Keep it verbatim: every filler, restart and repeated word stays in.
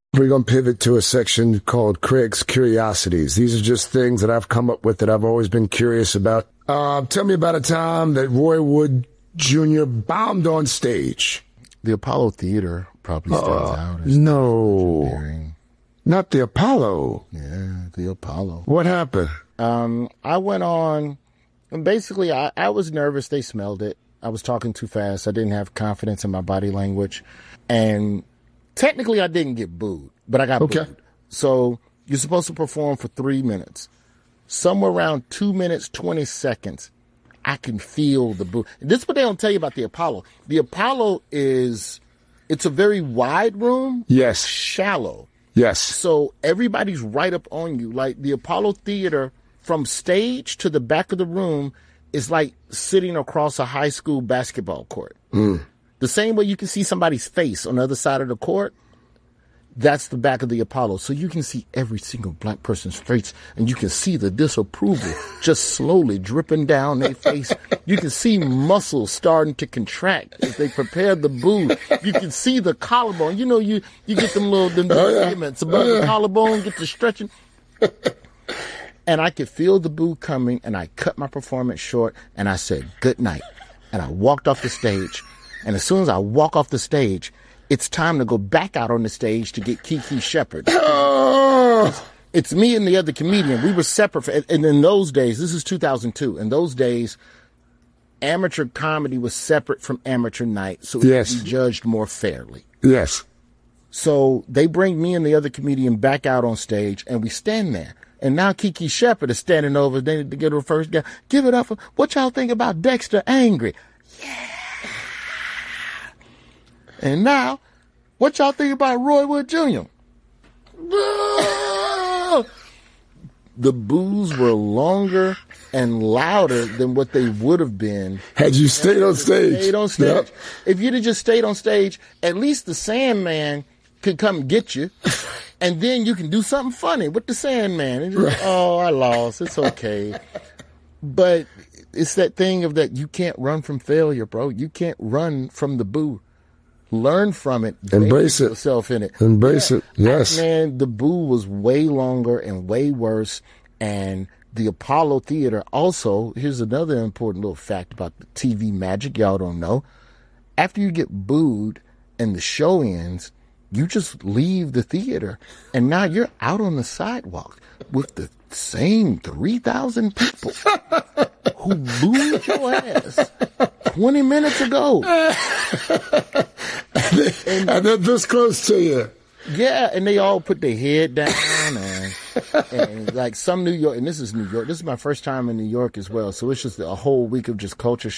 We're going to pivot to a section called Craig's Curiosities. These are just things that I've come up with that I've always been curious about. Uh, tell me about a time that Roy Wood Junior bombed on stage. The Apollo Theater probably stands uh, out. As no. Not the Apollo. Yeah, the Apollo. What happened? Um, I went on, and basically I, I was nervous. They smelled it. I was talking too fast. I didn't have confidence in my body language. And technically I didn't get booed, but I got okay. booed. So you're supposed to perform for three minutes. Somewhere around two minutes, twenty seconds, I can feel the boo. This is what they don't tell you about the Apollo. The Apollo is, it's a very wide room. Yes. Shallow. Yes. So everybody's right up on you. Like the Apollo Theater, from stage to the back of the room, is like sitting across a high school basketball court. Mm. The same way you can see somebody's face on the other side of the court, that's the back of the Apollo. So you can see every single black person's face, and you can see the disapproval just slowly dripping down their face. You can see muscles starting to contract as they prepare the boo. You can see the collarbone. You know, you, you get them little them oh, yeah. ligaments above oh, yeah. the collarbone, get the stretching. And I could feel the boo coming, and I cut my performance short, and I said, good night. And I walked off the stage. And as soon as I walk off the stage, it's time to go back out on the stage to get Kiki Shepard. Oh. It's me and the other comedian. We were separate. For, and in those days, this is two thousand two. In those days, amateur comedy was separate from amateur night, so it yes. could be judged more fairly. Yes. So they bring me and the other comedian back out on stage, and we stand there. And now Kiki Shepard is standing over there to get her first guy. Give it up for, what y'all think about Dexter Angry? Yeah. And now, what y'all think about Roy Wood Junior? The boos were longer and louder than what they would have been had you stayed on stage. Stayed on stage. Yep. If you'd have just stayed on stage, at least the Sandman could come get you, and then you can do something funny with the Sandman. Just, right. Oh, I lost. It's okay. But it's that thing of that you can't run from failure, bro. You can't run from the boo. Learn from it. Embrace it. Yourself in it. Embrace yeah. it. Yes. Man, the boo was way longer and way worse. And the Apollo Theater also, here's another important little fact about the T V magic y'all don't know. After you get booed and the show ends, you just leave the theater. And now you're out on the sidewalk with the same three thousand people who booed your ass twenty minutes ago. and, and they're this close to you. Yeah, and they all put their head down and, and like some New York, and this is New York. This is my first time in New York as well, so it's just a whole week of just culture